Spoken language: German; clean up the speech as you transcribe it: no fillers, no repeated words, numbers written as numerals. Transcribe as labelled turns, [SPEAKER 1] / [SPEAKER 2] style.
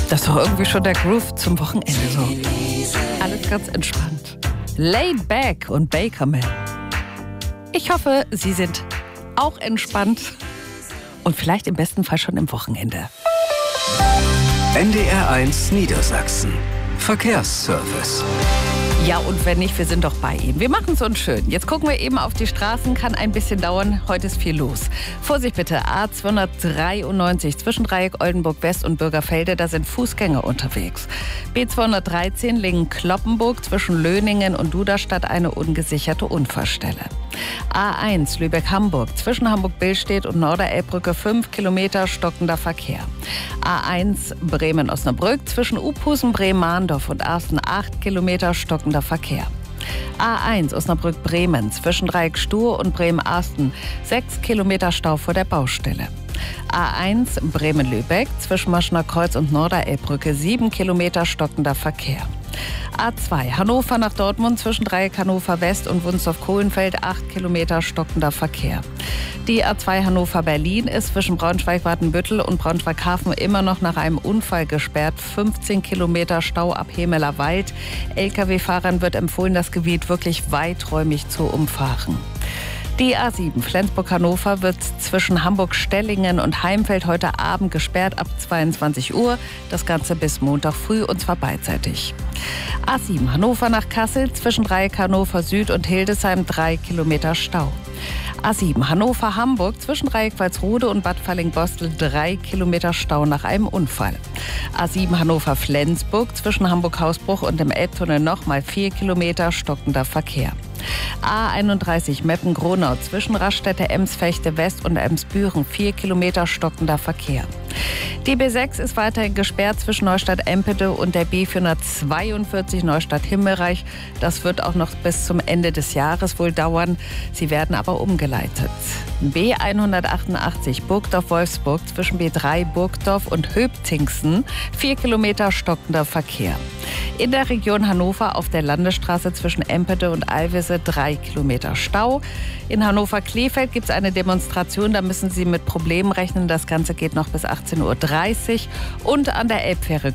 [SPEAKER 1] Das ist doch irgendwie schon der Groove zum Wochenende so. Alles ganz entspannt. Laid Back und Bakerman. Ich hoffe, Sie sind auch entspannt und vielleicht im besten Fall schon im Wochenende.
[SPEAKER 2] NDR1 Niedersachsen. Verkehrsservice.
[SPEAKER 1] Ja, und wenn nicht, wir sind doch bei Ihnen. Wir machen es uns schön. Jetzt gucken wir eben auf die Straßen, kann ein bisschen dauern. Heute ist viel los. Vorsicht bitte, A293 zwischen Dreieck Oldenburg West und Bürgerfelde, da sind Fußgänger unterwegs. B213 Lingen-Kloppenburg zwischen Löningen und Duderstadt eine ungesicherte Unfallstelle. A1 Lübeck-Hamburg zwischen Hamburg-Billstedt und Norderelbbrücke 5 Kilometer stockender Verkehr. A1 Bremen-Osnabrück zwischen Uphusen, Bremen-Mahndorf und Arsten 8 Kilometer stockender Verkehr. A1 Osnabrück-Bremen zwischen Dreieck Stur und Bremen-Arsten 6 Kilometer Stau vor der Baustelle. A1 Bremen-Lübeck zwischen Maschener Kreuz und Norderelbbrücke 7 Kilometer stockender Verkehr. A2 Hannover nach Dortmund zwischen Dreieck Hannover West und Wunsdorf-Kohlenfeld 8 Kilometer stockender Verkehr. Die A2 Hannover-Berlin ist zwischen Braunschweig-Watenbüttel und Braunschweig-Hafen immer noch nach einem Unfall gesperrt. 15 Kilometer Stau ab Hemeler Wald. Lkw-Fahrern wird empfohlen, das Gebiet wirklich weiträumig zu umfahren. Die A7 Flensburg-Hannover wird zwischen Hamburg-Stellingen und Heimfeld heute Abend gesperrt ab 22 Uhr. Das Ganze bis Montag früh und zwar beidseitig. A7 Hannover nach Kassel zwischen Dreieck Hannover Süd und Hildesheim 3 Kilometer Stau. A7 Hannover-Hamburg zwischen Dreieck Walsrode und Bad Falling-Bostel 3 Kilometer Stau nach einem Unfall. A7 Hannover-Flensburg zwischen Hamburg-Hausbruch und dem Elbtunnel nochmal 4 Kilometer stockender Verkehr. A31 Meppen-Gronau zwischen Raststätte Ems-Fechte West und Ems-Büren 4 Kilometer stockender Verkehr. Die B6 ist weiterhin gesperrt zwischen Neustadt-Empede und der B442 Neustadt-Himmelreich. Das wird auch noch bis zum Ende des Jahres wohl dauern. Sie werden aber umgeleitet. B188 Burgdorf-Wolfsburg zwischen B3 Burgdorf und Höbtingsen 4 Kilometer stockender Verkehr. In der Region Hannover auf der Landesstraße zwischen Empede und Alvese 3 Kilometer Stau. In Hannover-Kleefeld gibt es eine Demonstration, da müssen Sie mit Problemen rechnen. Das Ganze geht noch bis 18:30 Uhr. Und an der Elbfähre